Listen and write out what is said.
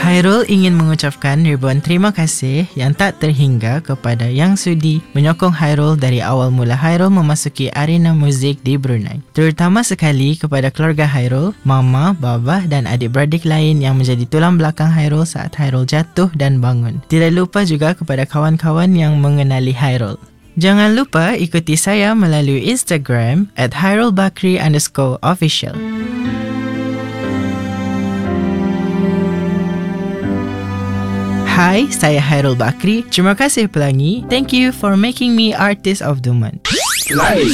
Hairul ingin mengucapkan ribuan terima kasih yang tak terhingga kepada yang sudi menyokong Hairul dari awal mula Hairul memasuki arena muzik di Brunei. Terutama sekali kepada keluarga Hairul, mama, baba dan adik-beradik lain yang menjadi tulang belakang Hairul saat Hairul jatuh dan bangun. Tidak lupa juga kepada kawan-kawan yang mengenali Hairul. Jangan lupa ikuti saya melalui Instagram @HairulBakri_official. Hai, saya Hairul Bakri. Terima kasih Pelangi. Thank you for making me Artist of the Month. Nice.